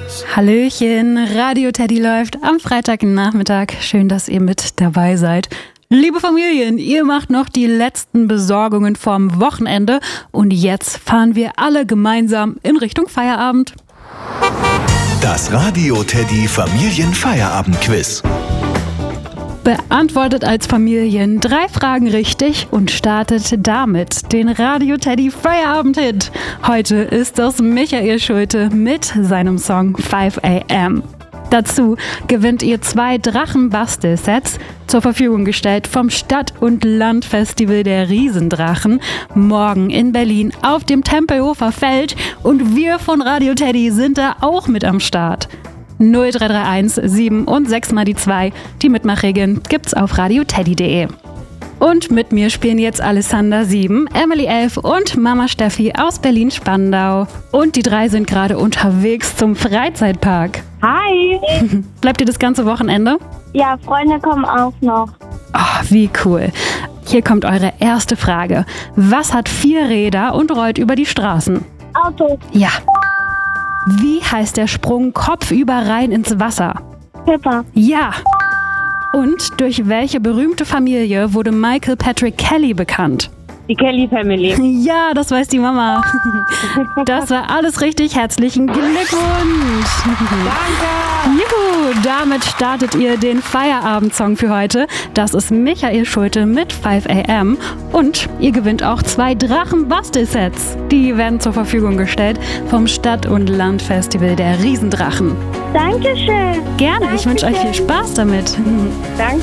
Hallöchen, Radio Teddy läuft am Freitagnachmittag. Schön, dass ihr mit dabei seid. Liebe Familien, ihr macht noch die letzten Besorgungen vorm Wochenende und jetzt fahren wir alle gemeinsam in Richtung Feierabend. Das Radio Teddy Familienfeierabend-Quiz. Beantwortet als Familien 3 Fragen richtig und startet damit den Radio Teddy Feierabend-Hit. Heute ist das Michael Schulte mit seinem Song 5 AM. Dazu gewinnt ihr 2 Drachen-Bastel-Sets, zur Verfügung gestellt vom Stadt- und Landfestival der Riesendrachen, morgen in Berlin auf dem Tempelhofer Feld, und wir von Radio Teddy sind da auch mit am Start. 0331 7 und 6 mal die 2. Die Mitmachregeln gibt's auf radioteddy.de. Und mit mir spielen jetzt Alessandra 7, Emily 11 und Mama Steffi aus Berlin-Spandau. Und die 3 sind gerade unterwegs zum Freizeitpark. Hi! Bleibt ihr das ganze Wochenende? Ja, Freunde kommen auch noch. Oh, wie cool. Hier kommt eure erste Frage. Was hat 4 Räder und rollt über die Straßen? Auto. Ja. Wie heißt der Sprung kopfüber rein ins Wasser? Pippa. Ja. Und durch welche berühmte Familie wurde Michael Patrick Kelly bekannt? Die Kelly Family. Ja, das weiß die Mama. Das war alles richtig. Herzlichen Glückwunsch. Danke. Juhu, damit startet ihr den Feierabendsong für heute. Das ist Michael Schulte mit 5 AM. Und ihr gewinnt auch 2 Drachen-Bastel-Sets. Die werden zur Verfügung gestellt vom Stadt- und Landfestival der Riesendrachen. Dankeschön. Gerne, ich wünsche euch viel Spaß damit. Danke.